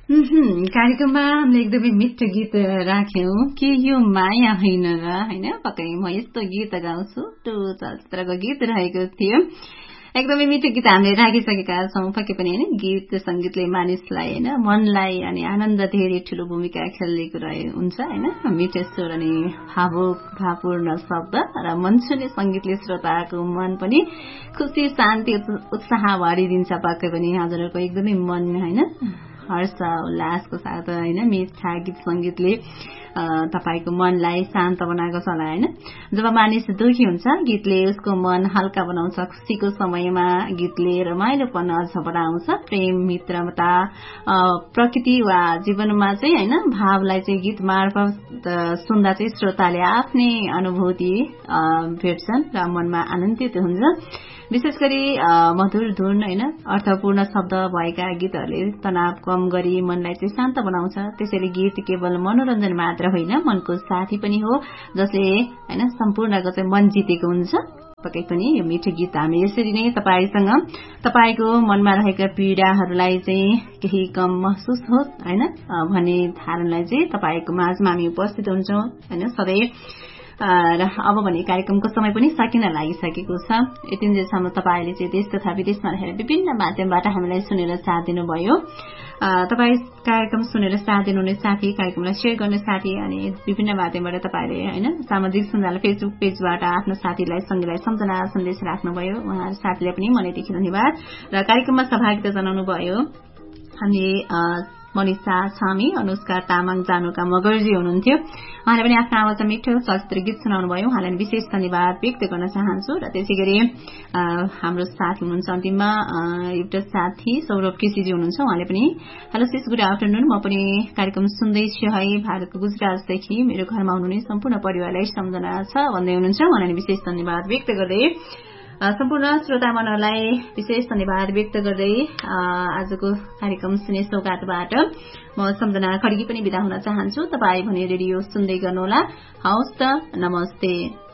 कार्यक्रममा हामीले एकदमै मिठो गीत राख्यौं कि यो माया होइन र हैन पक्कै म यस्तो गीत गाउँछु त्यो चलचित्रको गीत रहेको थियो। एकदमै मिठो गीत हामीले राखिसकेका छौं। पक्कै पनि हैन गीत संगीतले मानिसलाई हैन मनलाई अनि आनन्द धेरै ठूलो भूमिका खेलेको हुन्छ हैन। मिठो स्वर अनि भावपूर्ण शब्द र मनसुने संगीतले श्रोताको मन पनि खुशी शान्ति उत्साह भरिदिन्छ। पक्कै पनि हजुरहरूको एकदमै मन हैन हर्ष उल्लासको साथ हैन मिठा गीत संगीतले तपाईको मनलाई शान्त बनाएको छ होला हैन। जब मानिस दुखी हुन्छ गीतले उसको मन हल्का बनाउँछ। खुशीको समयमा गीतले रमाइलोपन अझ बढाउँछ। प्रेम मित्रता प्रकृति वा जीवनमा चाहिँ हैन भावलाई चाहिँ गीत मार्फत सुन्दा चाहिँ श्रोताले आफ्नै अनुभूति भेट्छन् र मनमा आनन्दित हुन्छ। विशेष गरी मधुर धुन हैन अर्थपूर्ण शब्द भएका गीतहरूले तनाव कम गरी मनलाई चाहिँ शान्त बनाउँछ। त्यसैले गीत केवल मनोरञ्जन मात्र होइन मनको साथी पनि हो जसले हैन सम्पूर्णको चाहिँ मन जितेको हुन्छ। पक्कै पनि यो मिठो गीत हामी यसरी नै तपाईसँग तपाईको मनमा रहेका पीडाहरूलाई चाहिँ केही कम महसुस होस् हैन भन्ने धारणलाई चाहिँ तपाईको माझमा हामी उपस्थित हुन्छौं हैन सधैँ। र अब भने कार्यक्रमको समय पनि सकिन लागिसकेको छ। यतिन्जेलसम्म तपाईले चाहिँ देश तथा विदेशमा रहेर विभिन्न माध्यमबाट हामीलाई सुनेर साथ दिनुभयो। तपाई कार्यक्रम सुनेर साथ दिनुहुने साथी कार्यक्रमलाई शेयर गर्ने साथी अनि विभिन्न माध्यमबाट तपाईले हैन सामाजिक सञ्जाल फेसबुक पेजबाट आफ्नो साथीलाई सँगैलाई सम्झना सन्देश राख्नुभयो। उहाँ साथीलाई पनि मनैदेखि धन्यवाद र कार्यक्रममा सहभागिता जनाउनु भयो। हामी मनिषा छामी अनुष्का तामाङ जानुका मगर्जी हुनुहुन्थ्यो। उहाँले पनि आफ्नो आवाजमा मिठो चलचित्र गीत सुनाउनु भयो। उहाँलाई विशेष धन्यवाद व्यक्त गर्न चाहन्छु र त्यसै गरी हाम्रो साथी हुनुहुन्छ अन्तिममा एउटा साथी सौरभ केसीजी हुनुहुन्छ। उहाँले पनि हेलो सिस गुड आफ्टरनुन म पनि कार्यक्रम सुन्दैछु है भारतको गुजरातदेखि मेरो घरमा हुनुहुने सम्पूर्ण परिवारलाई सम्झना छ भन्दै हुनुहुन्छ। उहाँलाई विशेष धन्यवाद व्यक्त गर्दै सम्पूर्ण श्रोता मनहरूलाई विशेष धन्यवाद व्यक्त गर्दै आजको कार्यक्रम सुने सौगातबाट म सम्झना खड्गी पनि बिदा हुन चाहन्छु। तपाई भने रेडियो सुन्दै गर्नुहोला। हवस् त नमस्ते।